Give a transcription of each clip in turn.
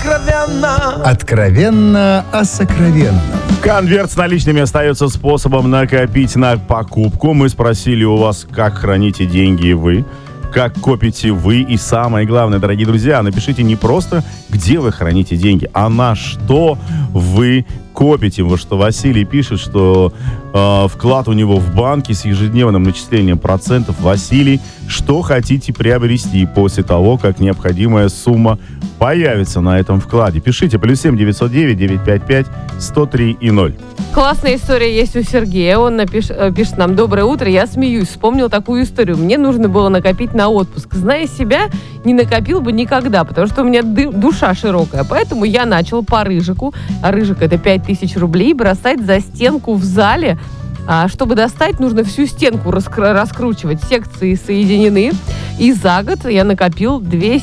Откровенно. Откровенно о сокровенном. Конверт с наличными остается способом накопить на покупку. Мы спросили у вас, как храните деньги вы, как копите вы. И самое главное, дорогие друзья, напишите не просто, где вы храните деньги, а на что вы копите. Вот что Василий пишет, что вклад у него в банке с ежедневным начислением процентов. Василий, что хотите приобрести после того, как необходимая сумма появится на этом вкладе? Пишите +7 909 955 103 и 0. Классная история есть у Сергея. Он пишет нам: доброе утро, я смеюсь. Вспомнил такую историю. Мне нужно было накопить на отпуск. Зная себя, не накопил бы никогда, потому что у меня душа широкая. Поэтому я начал по рыжику, а рыжик это 5000 рублей, бросать за стенку в зале. А чтобы достать, нужно всю стенку раскручивать. Секции соединены. И за год я накопил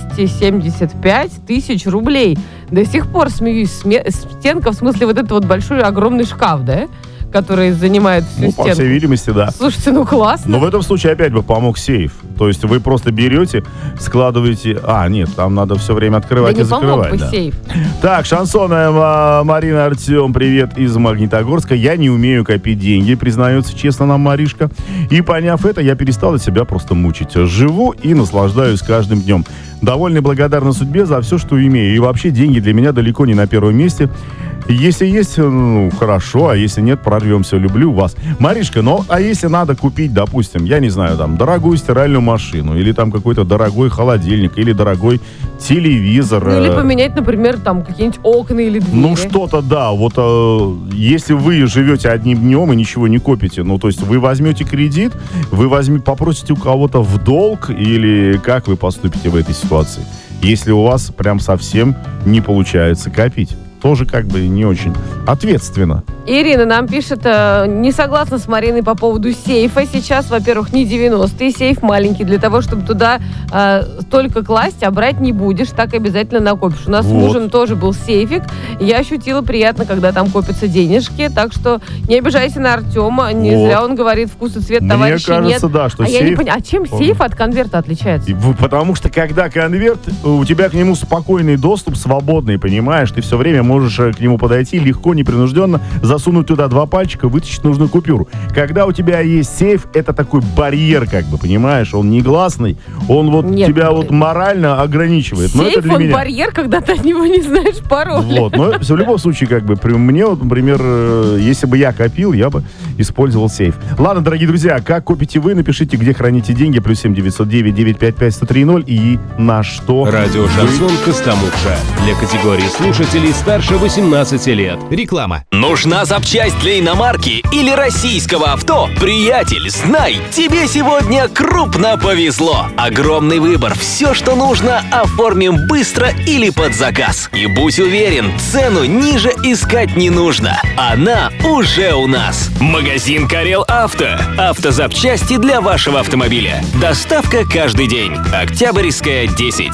275 тысяч рублей. До сих пор смеюсь. Стенка, в смысле, вот этот вот большой огромный шкаф, да? Который занимает всю стенку. По всей видимости, да. Слушайте, классно. Но в этом случае опять бы помог сейф. То есть вы просто берете, складываете... нет, там надо все время открывать и закрывать. Да не помог бы сейф. Так, шансонная Марина, Артем, привет из Магнитогорска. Я не умею копить деньги, признается честно нам Маришка. И поняв это, я перестал себя просто мучить. Живу и наслаждаюсь каждым днем. Довольно благодарна судьбе за все, что имею. И вообще деньги для меня далеко не на первом месте. Если есть, хорошо, а если нет, прорвемся. Люблю вас. Маришка, а если надо купить, допустим, я не знаю, там, дорогую стиральную машину, или там какой-то дорогой холодильник, или дорогой телевизор. Или поменять, например, там, какие-нибудь окна или двери. Что-то, да. Вот если вы живете одним днем и ничего не копите, то есть вы возьмете кредит, вы попросите у кого-то в долг, или как вы поступите в этой ситуации? Если у вас прям совсем не получается копить. Тоже как бы не очень ответственно. Ирина нам пишет, не согласна с Мариной по поводу сейфа. Сейчас, во-первых, не 90-й, сейф маленький. Для того, чтобы туда только класть, а брать не будешь, так обязательно накопишь. У нас с мужем тоже был сейфик. Я ощутила приятно, когда там копятся денежки. Так что не обижайся на Артема. Не зря он говорит, вкус и цвет товарищей нет. Мне кажется, да, что сейф... я не понимаю, а чем сейф от конверта отличается? Потому что когда конверт, у тебя к нему спокойный доступ, свободный, понимаешь? Ты все время можешь к нему подойти легко, непринужденно, засунуть туда 2 пальчика, вытащить нужную купюру. Когда у тебя есть сейф, это такой барьер, как бы, понимаешь? Он негласный, он тебя морально ограничивает. Сейф, но это для он меня. Барьер, когда ты от него не знаешь пароля. Но в любом случае, как бы, мне, например, если бы я копил, я бы использовал сейф. Ладно, дорогие друзья, как копите вы, напишите, где храните деньги, +7 909 955 103 0 и на что. Радио Шансон Костомукша. Для категории слушателей старше 18 лет. Реклама. Нужна запчасть для иномарки или российского авто? Приятель, знай, тебе сегодня крупно повезло. Огромный выбор. Все, что нужно, оформим быстро или под заказ. И будь уверен, цену ниже искать не нужно. Она уже у нас. Магазин Карел Авто. Автозапчасти для вашего автомобиля. Доставка каждый день. Октябрьская, 10.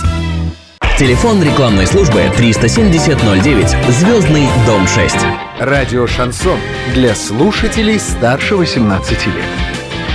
Телефон рекламной службы 37009, Звездный дом 6. Радио «Шансон» для слушателей старше 18 лет.